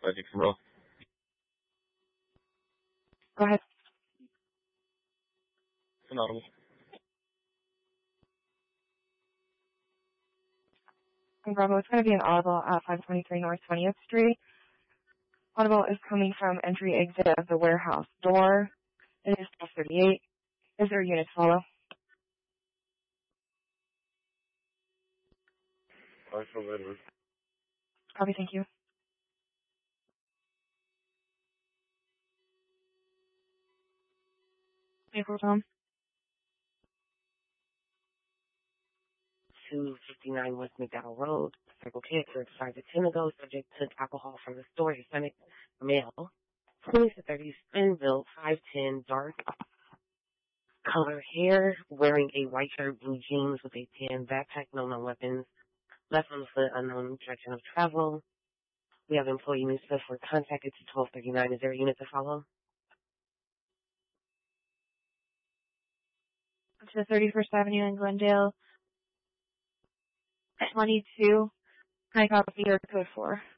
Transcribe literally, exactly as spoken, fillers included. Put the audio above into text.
five six Monroe. Go ahead. Inaudible. Bravo, it's going to be an audible at five twenty-three North twentieth Street. Audible is coming from entry exit of the warehouse door. It is twelve thirty-eight. Is there a unit to follow? I feel better. Copy, thank you. Vehicle, Tom. two fifty-nine West McDowell Road, Circle K, certified to ten ago, subject to alcohol from the store, Hispanic male, twenty to thirty, spin built, five ten, dark color hair, wearing a white shirt, blue jeans with a tan backpack, no known weapons, left on the foot, unknown direction of travel. We have employee newspaper for contacted to twelve thirty-nine. Is there a unit to follow? To thirty-first Avenue in Glendale. twenty-two. Can I copy your code four?